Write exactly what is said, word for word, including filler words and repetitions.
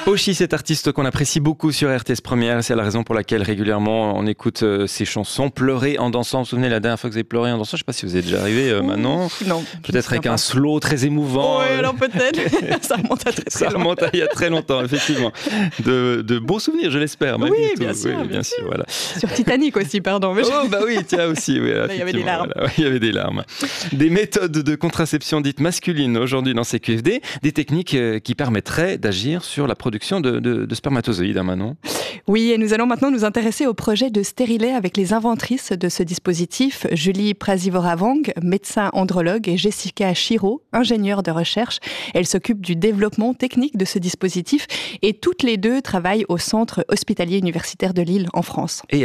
Oshi, cet artiste qu'on apprécie beaucoup sur R T S Première, c'est la raison pour laquelle régulièrement on écoute euh, ses chansons, pleurer en dansant. Vous vous souvenez la dernière fois que vous avez pleuré en dansant? Je ne sais pas si vous êtes déjà arrivé euh, maintenant. Non. Peut-être avec un slow très émouvant. Oui, alors peut-être. Ça remonte à très, très Ça remonte à il y a très longtemps, effectivement. De, de beaux souvenirs, je l'espère. Oui, tout. bien sûr. Oui, bien, bien sûr, sûr. voilà. Sur Titanic aussi, pardon. Mais je... Oh, bah oui, tiens aussi. Oui, là, il y avait des larmes. Voilà. Il y avait des larmes. Des méthodes de contraception dites masculines aujourd'hui dans ces Q F D, des techniques qui permettraient d'agir sur la production de, de, de spermatozoïdes, hein, Manon. Oui, et nous allons maintenant nous intéresser au projet de stérilet avec les inventrices de ce dispositif, Julie Prasivoravang, médecin andrologue, et Jessica Chiro, ingénieure de recherche. Elle s'occupe du développement technique de ce dispositif et toutes les deux travaillent au centre hospitalier universitaire de Lille en France. Et